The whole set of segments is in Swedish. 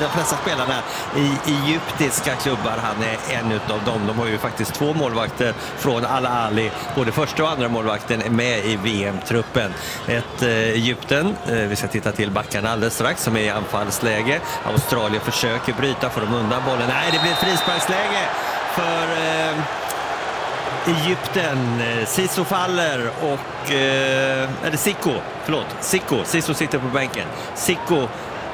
de flesta spelarna i egyptiska klubbar. Han är en utav dem. De har ju faktiskt 2 målvakter från Al-Ahly. Både första och andra målvakten är med i VM-truppen. Ett Egypten, vi ska titta till backarna alldeles strax, som är i anfallsläge. Australien försöker bryta, får de undan bollen. Nej, det blir ett frisparksläge för Egypten. Siso faller och eller Sicko sitter på bänken. Sicko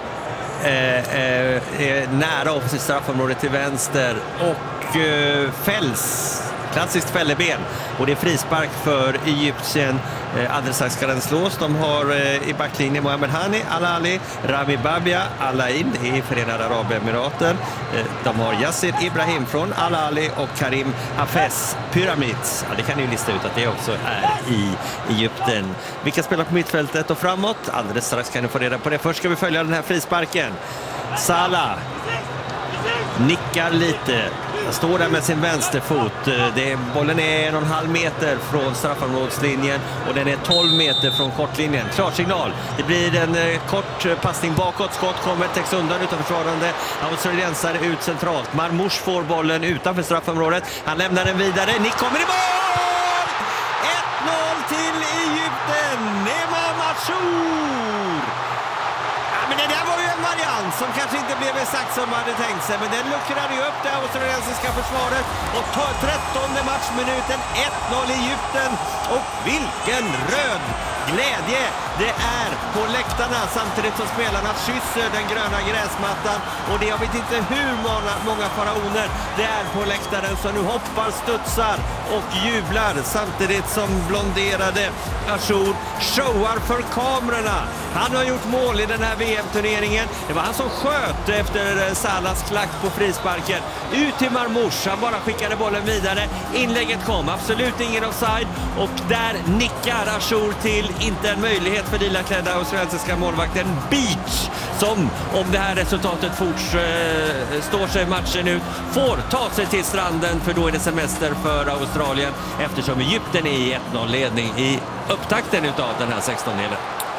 är nära offensivt straffområde till vänster och fälls. Klassiskt fälleben. Och det är frispark för Egypten. Alldeles strax ska den slås. De har i backlinjen Mohamed Hani, Al-Ahly, Rami Babia, Al-Ain i Förenade Arabemiraten. De har Yasser Ibrahim från Al-Ahly och Karim Hafez, Pyramids. Ja, det kan ni ju lista ut att det också är i Egypten. Vilka spelar på mittfältet och framåt? Alldeles strax kan ni få reda på det. Först ska vi följa den här frisparken. Salah nickar lite. Han står där med sin vänsterfot. Bollen är 1,5 meter från straffområdeslinjen och den är 12 meter från kortlinjen. Klarsignal. Det blir en kort passning bakåt. Skott kommer, täcks undan utanför försvarande. Australiensare ut centralt. Marmoush får bollen utanför straffområdet. Han lämnar den vidare. Nick kommer i mål! 1-0 till Egypten. Nemam Ashour. Men det där var ju en variant som kanske inte blev exakt som man hade tänkt sig. Men den luckrade ju upp det australiensiska försvaret. Och 13:e matchminuten, 1-0 i Egypten. Och vilken röd glädje det är på läktarna samtidigt som spelarna kysser den gröna gräsmattan. Och det jag vet inte hur många faraoner det är på läktaren som nu hoppar, studsar och jublar samtidigt som blonderade Ashour showar för kamerorna. Han har gjort mål i den här VM-turneringen. Det var han som sköt efter Salahs klack på frisparken. Ut till Marmoush. Han bara skickade bollen vidare. Inlägget kom. Absolut ingen offside. Och där nickar Ashour till. Inte en möjlighet för lilaklädda australiensiska målvakten Beach, som om det här resultatet står sig matchen ut, får ta sig till stranden, för då är det semester för Australien eftersom Egypten är i 1-0-ledning i upptakten utav den här 16-delen.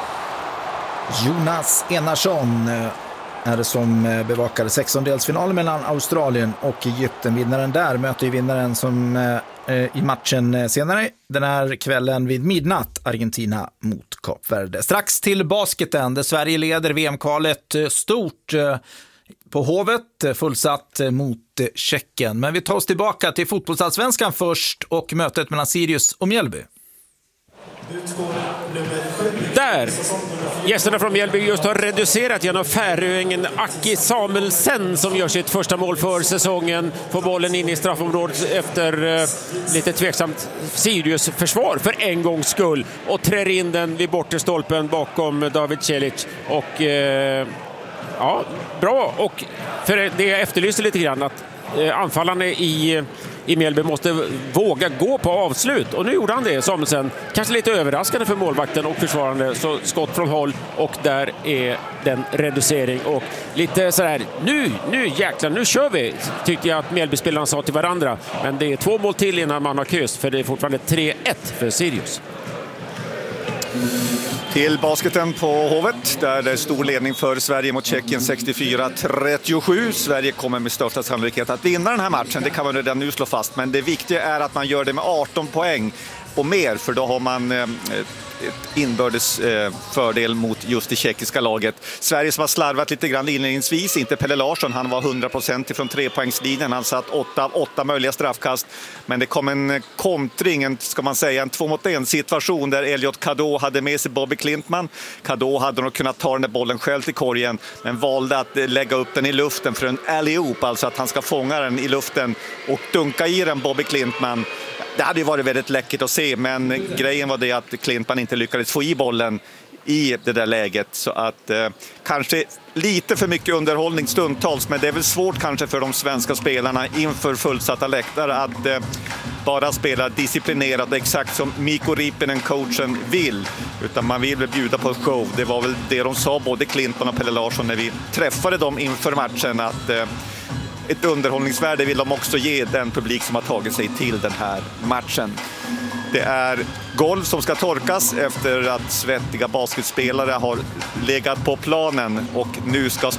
Jonas Enarsson är det som bevakade 16-delsfinalen mellan Australien och Egypten. Vinnaren där möter ju vinnaren som i matchen senare den här kvällen vid midnatt, Argentina mot Kap Verde. Strax till basketen där Sverige leder VM-kvalet stort på Hovet, fullsatt mot Tjeckien. Men vi tar oss tillbaka till fotbollsallsvenskan först och mötet mellan Sirius och Mjällby. Där gästerna från Mjällby just har reducerat genom färöingen Aki Samuelsen som gör sitt första mål för säsongen. Får bollen in i straffområdet efter lite tveksamt Sirius försvar för en gångs skull och trär in den vid bortre stolpen bakom David Celic. Och ja, bra. Och för det jag efterlyser lite grann att anfallarna i Mjällby måste våga gå på avslut. Och nu gjorde han det, Samuelsen. Kanske lite överraskande för målvakten och försvarande. Så skott från håll och där är den reducering. Och lite sådär, nu jäklar, nu kör vi, tyckte jag att Mjällby-spelarna sa till varandra. Men det är 2 mål till innan man har kryss, för det är fortfarande 3-1 för Sirius. Till basketen på Hovet, där det är stor ledning för Sverige mot Tjeckien 64-37. Sverige kommer med största sannolikhet att vinna den här matchen, det kan man redan nu slå fast. Men det viktiga är att man gör det med 18 poäng och mer, för då har man ett inbördes fördel mot just det tjeckiska laget. Sverige som har slarvat lite grann inledningsvis, inte Pelle Larsson, han var 100% ifrån 3-poängslinjen, han satt 8 av 8 möjliga straffkast, men det kom en kontring, en 2-mot-1 situation där Elliot Kado hade med sig Bobby Klintman. Kado hade nog kunnat ta den där bollen själv till korgen, men valde att lägga upp den i luften för en alley-oop, alltså att han ska fånga den i luften och dunka i den Bobby Klintman. Det hade ju varit väldigt läckert att se, men grejen var det att Klintman inte lyckades få i bollen i det där läget. Så att kanske lite för mycket underhållning stundtals, men det är väl svårt kanske för de svenska spelarna inför fullsatta läktare att bara spela disciplinerat exakt som Mikko Riippinen, coachen, vill. Utan man vill väl bjuda på show. Det var väl det de sa, både Klintman och Pelle Larsson, när vi träffade dem inför matchen, att ett underhållningsvärde vill de också ge den publik som har tagit sig till den här matchen. Det är golv som ska torkas efter att svettiga basketspelare har legat på planen och nu ska